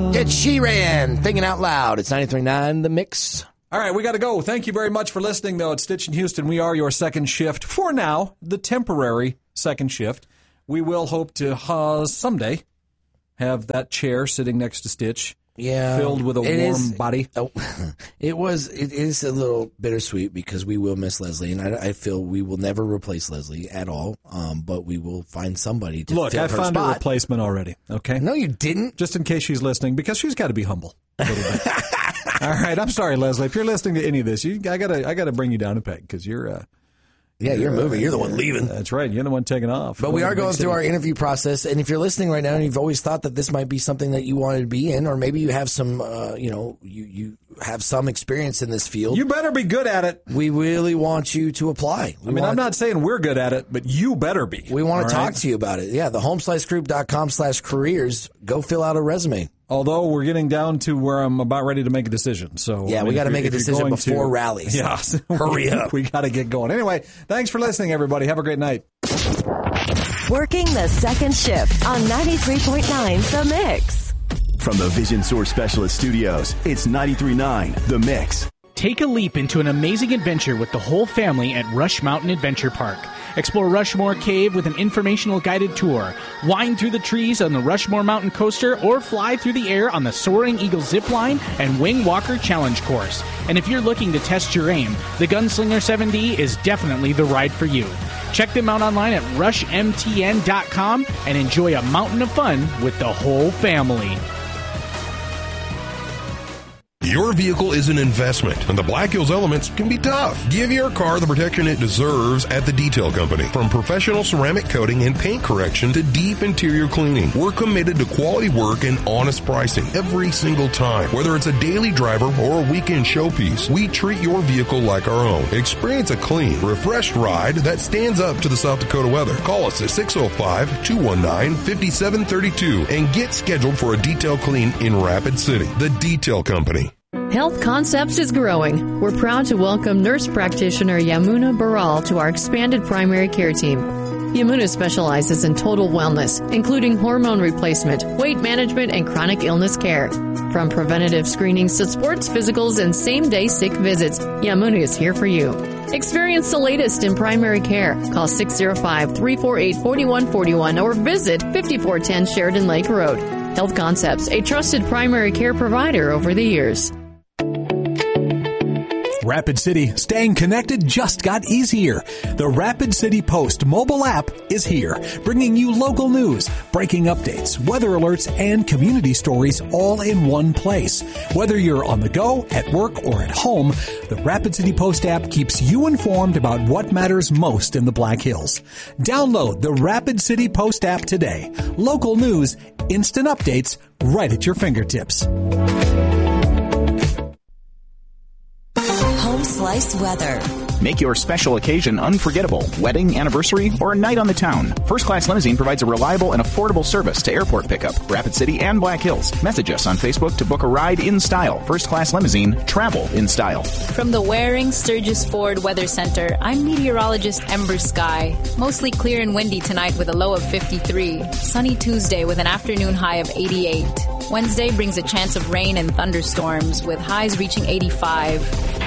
It's Sheeran, Thinking Out Loud. It's 93.9 The Mix. All right, we got to go. Thank you very much for listening, though. It's Stitch in Houston. We are your second shift for now, the temporary second shift. We will hope to someday have that chair sitting next to Stitch, filled with a warm body. Oh, it is a little bittersweet because we will miss Leslie, and I feel we will never replace Leslie at all. But we will find somebody to fill her spot. Look, I found a replacement already. Okay, no, you didn't. Just in case she's listening, because she's got to be humble a little bit. All right, I'm sorry, Leslie. If you're listening to any of this, I gotta bring you down a peg because you're moving. You're the one leaving. That's right. You're the one taking off. But we are going through our interview process, and if you're listening right now and you've always thought that this might be something that you wanted to be in, or maybe you have some, you have some experience in this field, you better be good at it. We really want you to apply. I'm not saying we're good at it, but you better be. We want to talk to you about it. Yeah, the homeslicegroup.com/careers. Go fill out a resume. Although we're getting down to where I'm about ready to make a decision. So yeah, we got to make a decision before rallies. Yeah, hurry up. We got to get going. Anyway, thanks for listening, everybody. Have a great night. Working the second shift on 93.9 The Mix. From the Vision Source Specialist Studios, it's 93.9 The Mix. Take a leap into an amazing adventure with the whole family at Rush Mountain Adventure Park. Explore Rushmore Cave with an informational guided tour. Wind through the trees on the Rushmore Mountain Coaster or fly through the air on the Soaring Eagle Zip Line and Wing Walker Challenge Course. And if you're looking to test your aim, the Gunslinger 7D is definitely the ride for you. Check them out online at rushmtn.com and enjoy a mountain of fun with the whole family. Your vehicle is an investment, and the Black Hills Elements can be tough. Give your car the protection it deserves at the Detail Company. From professional ceramic coating and paint correction to deep interior cleaning, we're committed to quality work and honest pricing every single time. Whether it's a daily driver or a weekend showpiece, we treat your vehicle like our own. Experience a clean, refreshed ride that stands up to the South Dakota weather. Call us at 605-219-5732 and get scheduled for a detail clean in Rapid City. The Detail Company. Health Concepts is growing. We're proud to welcome nurse practitioner Yamuna Baral to our expanded primary care team. Yamuna specializes in total wellness, including hormone replacement, weight management, and chronic illness care. From preventative screenings to sports physicals and same-day sick visits, Yamuna is here for you. Experience the latest in primary care. Call 605-348-4141 or visit 5410 Sheridan Lake Road. Health Concepts, a trusted primary care provider over the years. Rapid City, staying connected just got easier. The Rapid City Post mobile app is here, bringing you local news, breaking updates, weather alerts, and community stories all in one place. Whether you're on the go, at work, or at home, the Rapid City Post app keeps you informed about what matters most in the Black Hills. Download the Rapid City Post app today. Local news, instant updates, right at your fingertips. Home Slice weather. Make your special occasion unforgettable. Wedding, anniversary, or a night on the town. First Class Limousine provides a reliable and affordable service to airport pickup, Rapid City, and Black Hills. Message us on Facebook to book a ride in style. First Class Limousine, travel in style. From the Waring Sturgis Ford Weather Center, I'm meteorologist Ember Sky. Mostly clear and windy tonight with a low of 53. Sunny Tuesday with an afternoon high of 88. Wednesday brings a chance of rain and thunderstorms with highs reaching 85.